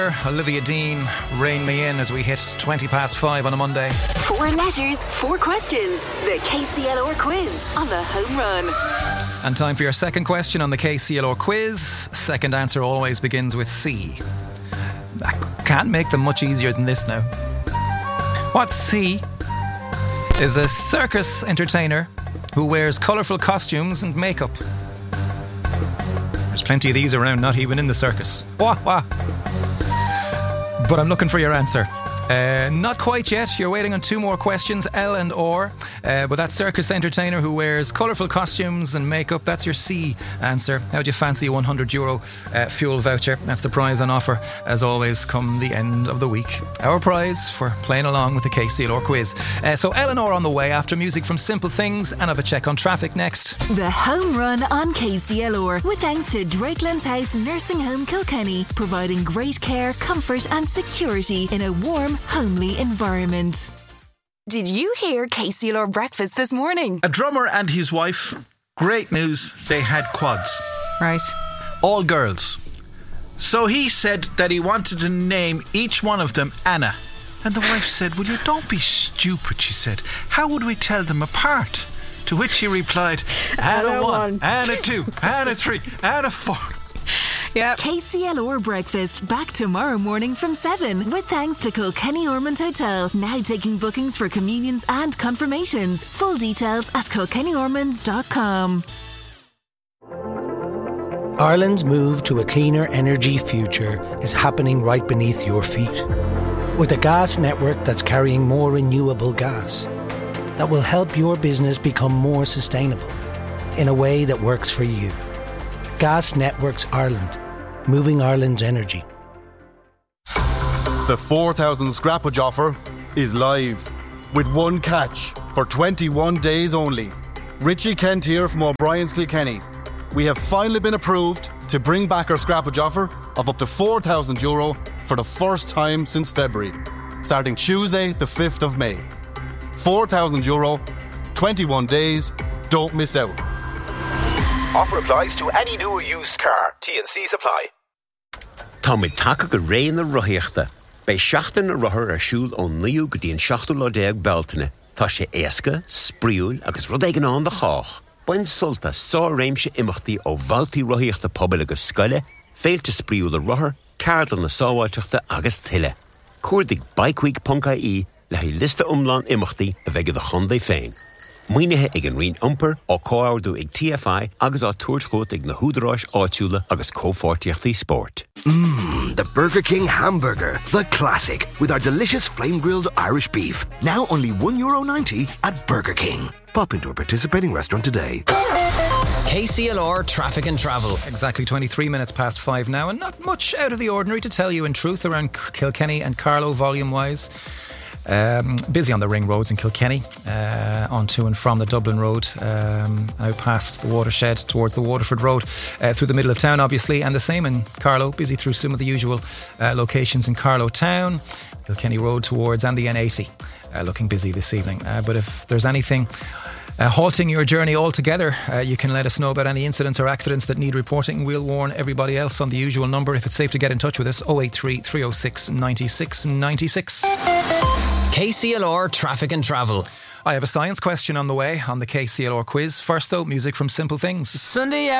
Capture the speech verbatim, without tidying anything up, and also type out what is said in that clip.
Olivia Dean, Rein Me In, as we hit twenty past five on a Monday. Four letters, four questions. The K C L R quiz on the Home Run. And time for your second question on the K C L R quiz. Second answer always begins with C. I can't make them much easier than this now. What's C? Is a circus entertainer who wears colourful costumes and makeup. There's plenty of these around, not even in the circus. Wah, wah. But I'm looking for your answer. Uh, not quite yet. You're waiting on two more questions, L and or. Uh, but that circus entertainer who wears colourful costumes and makeup, that's your C answer. How'd you fancy a one hundred euro uh, fuel voucher? That's the prize on offer, as always, come the end of the week. Our prize for playing along with the K C L R quiz. Uh, so L and or on the way after music from Simple Things, and have a check on traffic next. The Home Run on K C L R, with thanks to Drakelands House Nursing Home Kilkenny, providing great care, comfort and security in a warm, homely environment. Did you hear K C L R breakfast this morning? A drummer and his wife, great news, they had quads. Right. All girls. So he said that he wanted to name each one of them Anna. And the wife said, "Will you don't be stupid," she said. "How would we tell them apart?" To which he replied, Anna, Anna one, one, Anna two, Anna three, Anna four. Yep. K C L R breakfast back tomorrow morning from seven, with thanks to Kilkenny Ormond Hotel, now taking bookings for communions and confirmations. Full details at kilkenny ormond dot com. Ireland's move to a cleaner energy future is happening right beneath your feet. With a gas network that's carrying more renewable gas that will help your business become more sustainable in a way that works for you. Gas Networks Ireland, moving Ireland's energy. The four thousand scrappage offer is live, with one catch for twenty-one days only. Richie Kent here from O'Brien's Kilkenny. We have finally been approved to bring back our scrappage offer of up to four thousand euro for the first time since February, starting Tuesday the fifth of May. four thousand euro, twenty-one days, don't miss out. Offer applies to any new or used car. T and C's apply. Tá mé take go ré na rothaíochta. Bei seachtain na rothair ar siúl ón naoú go dtí an seachtú lá déag beltaine. Tá sé éasca, spríúil agus rud éigean an de chách. Bain sulta sá réimse imachtaí ó bhaltaí rothaíochta pobal agus scoile, féilte spríúil a rothair, cardal na sábháilteachta agus tuile. Cuirdigh bikeweek dot I E le hí lista umlán imachtaí a bheith de chundé féin. Muoinethe ag an rion umper ó cóáardú ag T F I agus á tuairt ag na húdaráis áitiúla agus cófortíochtaí sport. Mmm, the Burger King hamburger, the classic, with our delicious flame-grilled Irish beef. Now only one euro ninety at Burger King. Pop into a participating restaurant today. K C L R Traffic and Travel. Exactly twenty-three minutes past five now, and not much out of the ordinary to tell you in truth around Kilkenny and Carlow volume-wise. Um, busy on the ring roads in Kilkenny, uh, on to and from the Dublin Road, um, out past the watershed towards the Waterford Road, uh, through the middle of town obviously, and the same in Carlow, busy through some of the usual uh, locations in Carlow town, Kilkenny Road towards, and the N eighty, uh, looking busy this evening. Uh, but if there's anything Uh, halting your journey altogether, uh, you can let us know about any incidents or accidents that need reporting. We'll warn everybody else on the usual number. If it's safe to get in touch with us, oh eight three, three oh six, nine six nine six. K C L R Traffic and Travel. I have a science question on the way on the K C L R quiz. First though, music from Simple Things. Sunday